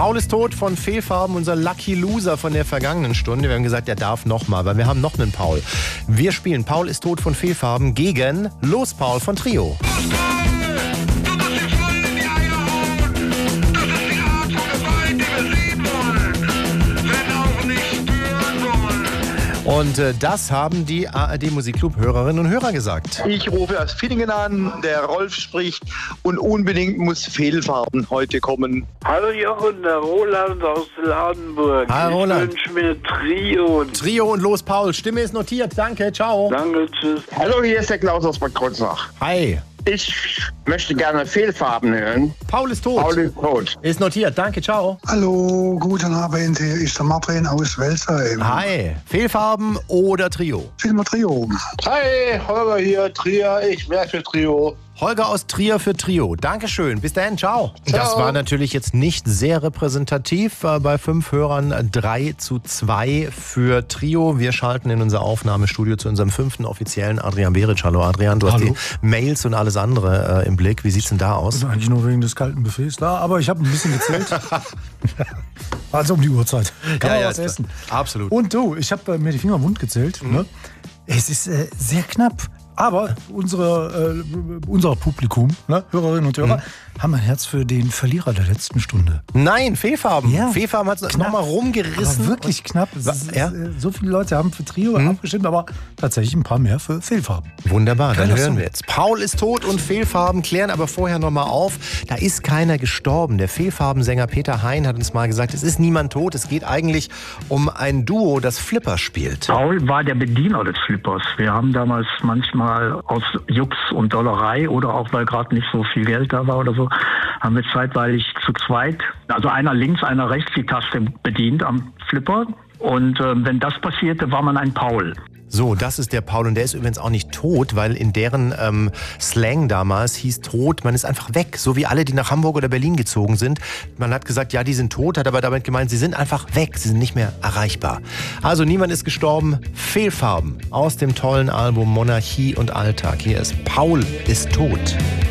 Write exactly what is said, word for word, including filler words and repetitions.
Paul ist tot von Fehlfarben, unser Lucky Loser von der vergangenen Stunde. Wir haben gesagt, er darf nochmal, weil wir haben noch einen Paul. Wir spielen Paul ist tot von Fehlfarben gegen Los Paul von Trio. Und äh, das haben die A R D-Musikclub-Hörerinnen und Hörer gesagt. Ich rufe aus Villingen an, der Rolf spricht und unbedingt muss Fehlfarben heute kommen. Hallo Jochen, der Roland aus Ladenburg. Hallo Roland. Ich wünsche mir Trio. Trio und Los Paul. Stimme ist notiert. Danke, ciao. Danke, tschüss. Hallo, hier ist der Klaus aus Bad Kreuznach. Hi. Ich möchte gerne Fehlfarben hören. Paul ist tot. Paul ist tot. Ist notiert. Danke, ciao. Hallo, guten Abend. Hier ist der Martin aus Welsheim. Hi. Fehlfarben oder Trio? Film Trio. Hi, Holger hier, Trier, ich wäre für Trio. Holger aus Trier für Trio. Dankeschön. Bis dahin. Ciao. Das war natürlich jetzt nicht sehr repräsentativ. Bei fünf Hörern drei zu zwei für Trio. Wir schalten in unser Aufnahmestudio zu unserem fünften offiziellen Adrian Beric. Hallo Adrian, du Hallo. hast die Mails und alles andere äh, im Blick. Wie sieht's denn da aus? Also eigentlich nur wegen des kalten Buffets da, aber ich habe ein bisschen gezählt. Also um die Uhrzeit. Kann Ja, man ja, was essen. absolut. Und du, ich habe äh, mir die Finger wund gezählt. Mhm. Ne? Es ist äh, sehr knapp. Aber unsere, äh, unser Publikum, ne, Hörerinnen und Hörer, mhm. haben ein Herz für den Verlierer der letzten Stunde. Nein, Fehlfarben. Ja. Fehlfarben hat es nochmal rumgerissen. Aber wirklich knapp. Es ist, ja? äh, So viele Leute haben für Trio mhm. abgestimmt, aber tatsächlich ein paar mehr für Fehlfarben. Wunderbar, dann Geiler hören Song. wir jetzt. Paul ist tot und Fehlfarben, klären aber vorher nochmal auf. Da ist keiner gestorben. Der Fehlfarbensänger Peter Hein hat uns mal gesagt, es ist niemand tot. Es geht eigentlich um ein Duo, das Flipper spielt. Paul war der Bediener des Flippers. Wir haben damals manchmal aus Jux und Dollerei oder auch weil gerade nicht so viel Geld da war oder so, haben wir zeitweilig zu zweit, also einer links, einer rechts die Taste bedient am Flipper. Und äh, wenn das passierte, war man ein Paul. So, das ist der Paul und der ist übrigens auch nicht tot, weil in deren ähm, Slang damals hieß tot, man ist einfach weg. So wie alle, die nach Hamburg oder Berlin gezogen sind. Man hat gesagt, ja, die sind tot, hat aber damit gemeint, sie sind einfach weg, sie sind nicht mehr erreichbar. Also niemand ist gestorben. Fehlfarben aus dem tollen Album Monarchie und Alltag. Hier ist Paul ist tot.